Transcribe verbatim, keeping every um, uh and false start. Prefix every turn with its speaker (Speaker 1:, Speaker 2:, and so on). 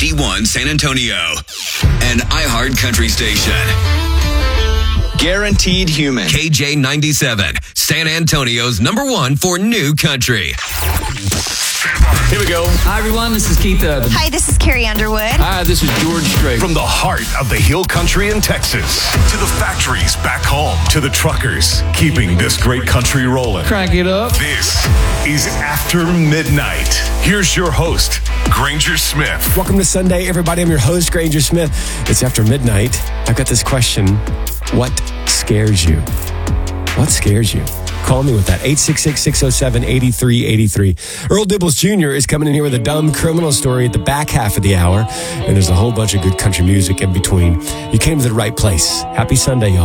Speaker 1: D one San Antonio, an iHeart Country station.
Speaker 2: Guaranteed Human.
Speaker 1: K J ninety-seven, San Antonio's number one for new country.
Speaker 3: Here we go.
Speaker 4: Hi, everyone. This is Keith Urban.
Speaker 5: Hi, this is Carrie Underwood.
Speaker 4: Hi, this is George Strait.
Speaker 3: From the heart of the Hill Country in Texas to the factories back home to the truckers keeping this great country rolling.
Speaker 4: Crank it up.
Speaker 3: This is After Midnight. Here's your host, Granger Smith.
Speaker 6: Welcome to Sunday, everybody. I'm your host, Granger Smith. It's After Midnight. I've got this question. What scares you? What scares you? Call me with that. eight six six, six oh seven, eight three eight three. Earl Dibbles Junior is coming in here with a dumb criminal story at the back half of the hour. And there's a whole bunch of good country music in between. You came to the right place. Happy Sunday, y'all.